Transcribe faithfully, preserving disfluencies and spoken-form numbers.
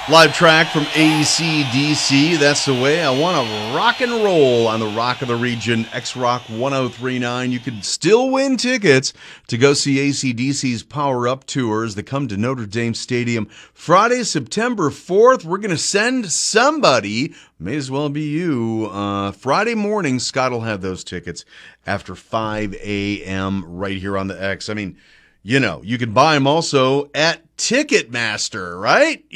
Live track from A C D C. That's the way I want to rock and roll on the Rock of the Region, X-Rock one oh three point nine. You can still win tickets to go see A C D C's Power Up Tours that come to Notre Dame Stadium Friday, September fourth. We're going to send somebody, may as well be you, uh, Friday morning. Scott will have those tickets after five a.m. right here on the X. I mean, you know, you can buy them also at Ticketmaster, right?